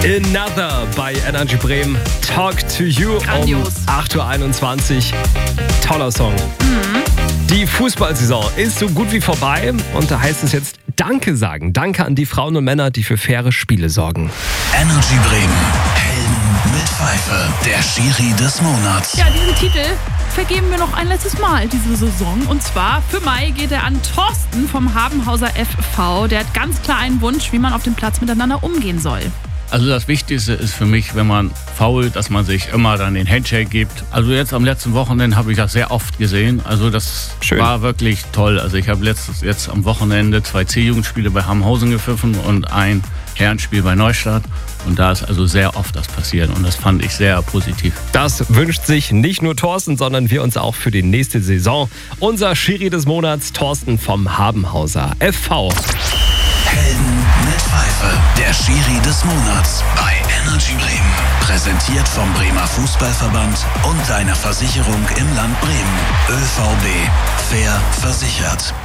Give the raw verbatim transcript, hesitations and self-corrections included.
Another bei Energy Bremen. Talk to You Grandios. um acht Uhr einundzwanzig. Toller Song. Mhm. Die Fußballsaison ist so gut wie vorbei und da heißt es jetzt Danke sagen. Danke an die Frauen und Männer, die für faire Spiele sorgen. Energy Bremen. Helden mit Pfeife. Der Schiri des Monats. Ja, diesen Titel vergeben wir noch ein letztes Mal diese Saison. Und zwar für Mai geht er an Thorsten vom Habenhauser F V. Der hat ganz klar einen Wunsch, wie man auf dem Platz miteinander umgehen soll. Also das Wichtigste ist für mich, wenn man foult, dass man sich immer dann den Handshake gibt. Also jetzt am letzten Wochenende habe ich das sehr oft gesehen. Also das Schön. War wirklich toll. Also ich habe letztes jetzt am Wochenende zwei C-Jugendspiele bei Habenhausen gepfiffen und ein Herrenspiel bei Neustadt. Und da ist also sehr oft das passiert und das fand ich sehr positiv. Das wünscht sich nicht nur Thorsten, sondern wir uns auch für die nächste Saison. Unser Schiri des Monats, Thorsten vom Habenhauser F V. Helden mit Pfeife. Der Schiri des Monats bei Energy Bremen. Präsentiert vom Bremer Fußballverband und deiner Versicherung im Land Bremen. ÖVB. Fair versichert.